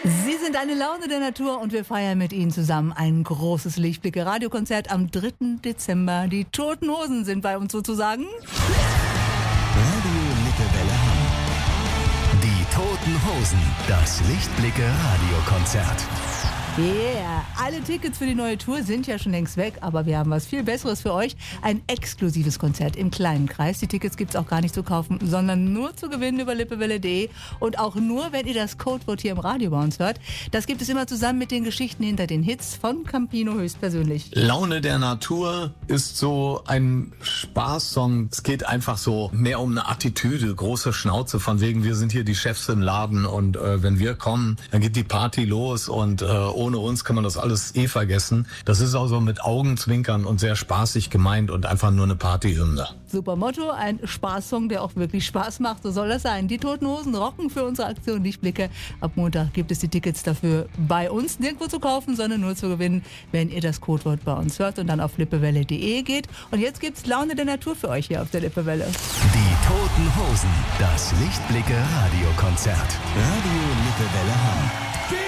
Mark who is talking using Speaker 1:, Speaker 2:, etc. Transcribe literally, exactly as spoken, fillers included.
Speaker 1: Sie sind eine Laune der Natur und wir feiern mit Ihnen zusammen ein großes Lichtblicke-Radiokonzert am dritten Dezember. Die Toten Hosen sind bei uns sozusagen.
Speaker 2: Radio Lippewelle Hamm. Die Toten Hosen, das Lichtblicke-Radiokonzert.
Speaker 1: Yeah, alle Tickets für die neue Tour sind ja schon längst weg, aber wir haben was viel Besseres für euch. Ein exklusives Konzert im kleinen Kreis. Die Tickets gibt's auch gar nicht zu kaufen, sondern nur zu gewinnen über lippewelle punkt de und auch nur, wenn ihr das Codewort hier im Radio bei uns hört. Das gibt es immer zusammen mit den Geschichten hinter den Hits von Campino höchstpersönlich.
Speaker 3: Laune der Natur ist so ein Spaßsong. Es geht einfach so mehr um eine Attitüde, große Schnauze, von wegen wir sind hier die Chefs im Laden und äh, wenn wir kommen, dann geht die Party los und äh, ohne uns kann man das alles eh vergessen. Das ist auch so mit Augenzwinkern und sehr spaßig gemeint und einfach nur eine Partyhymne.
Speaker 1: Super Motto, ein Spaßsong, der auch wirklich Spaß macht. So soll das sein. Die Toten Hosen rocken für unsere Aktion Lichtblicke. Ab Montag gibt es die Tickets dafür bei uns nirgendwo zu kaufen, sondern nur zu gewinnen, wenn ihr das Codewort bei uns hört und dann auf lippewelle punkt de geht. Und jetzt gibt's Laune der Natur für euch hier auf der Lippewelle.
Speaker 2: Die Toten Hosen, das Lichtblicke-Radiokonzert. Radio Lippewelle Hamm.